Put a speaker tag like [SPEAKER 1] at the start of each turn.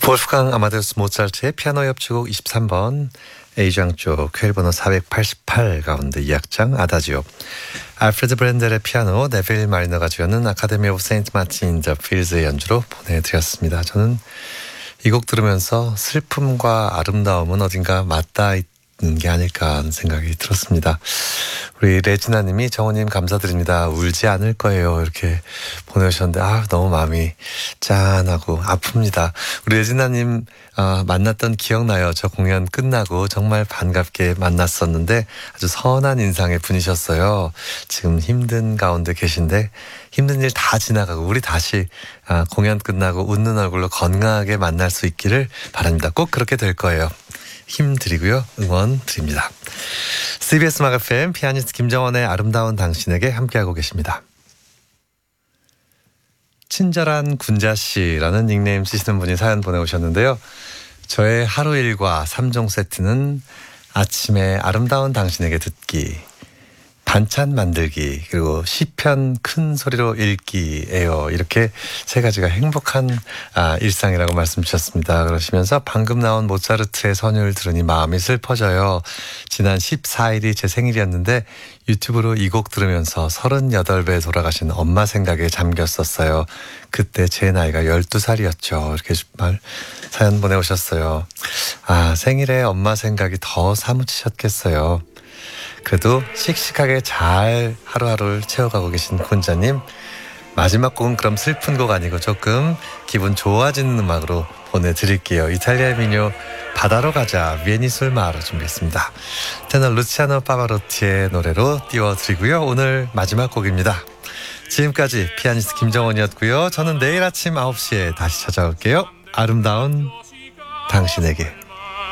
[SPEAKER 1] 볼프강 아마데우스 모차르트의 피아노 협주곡 23번 A장 쪽 퀘일 번호 488 가운데 2악장 아다지오, 알프레드 브렌델의 피아노, 네빌 마리너가 지어는 아카데미 오브 세인트 마틴 인 더 필즈의 연주로 보내드렸습니다. 저는 이 곡 들으면서 슬픔과 아름다움은 어딘가 맞닿아 있는 게 아닐까 하는 생각이 들었습니다. 우리 레지나님이 정호님 감사드립니다. 울지 않을 거예요. 이렇게 보내주셨는데 너무 마음이 짠하고 아픕니다. 우리 레지나님 만났던 기억나요. 저 공연 끝나고 정말 반갑게 만났었는데 아주 선한 인상의 분이셨어요. 지금 힘든 가운데 계신데 힘든 일 다 지나가고 우리 다시 공연 끝나고 웃는 얼굴로 건강하게 만날 수 있기를 바랍니다. 꼭 그렇게 될 거예요. 힘 드리고요. 응원 드립니다. CBS 음악 FM 피아니스트 김정원의 아름다운 당신에게 함께하고 계십니다. 친절한 군자씨라는 닉네임 쓰시는 분이 사연 보내오셨는데요. 저의 하루 일과 3종 세트는 아침에 아름다운 당신에게 듣기, 반찬 만들기, 그리고 시편 큰 소리로 읽기예요. 이렇게 세 가지가 행복한 일상이라고 말씀 주셨습니다. 그러시면서 방금 나온 모차르트의 선율 들으니 마음이 슬퍼져요. 지난 14일이 제 생일이었는데 유튜브로 이 곡 들으면서 38배 돌아가신 엄마 생각에 잠겼었어요. 그때 제 나이가 12살이었죠. 이렇게 사연 보내오셨어요. 생일에 엄마 생각이 더 사무치셨겠어요. 그래도 씩씩하게 잘 하루하루를 채워가고 계신 군자님, 마지막 곡은 그럼 슬픈 곡 아니고 조금 기분 좋아지는 음악으로 보내드릴게요. 이탈리아 민요 바다로 가자, 비에니 술 마로 준비했습니다. 테너 루치아노 파바로티의 노래로 띄워드리고요. 오늘 마지막 곡입니다. 지금까지 피아니스트 김정원이었고요. 저는 내일 아침 9시에 다시 찾아올게요. 아름다운 당신에게.